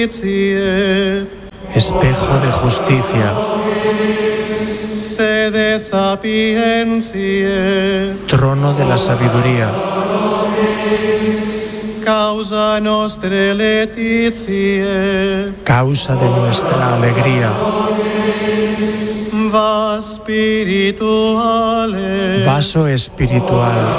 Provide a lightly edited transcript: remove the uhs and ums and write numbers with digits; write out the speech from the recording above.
espejo de justicia, sede sapientiae, trono de la sabiduría, causa nostre laetitiae, causa de nuestra alegría, vas spirituale, vaso espiritual,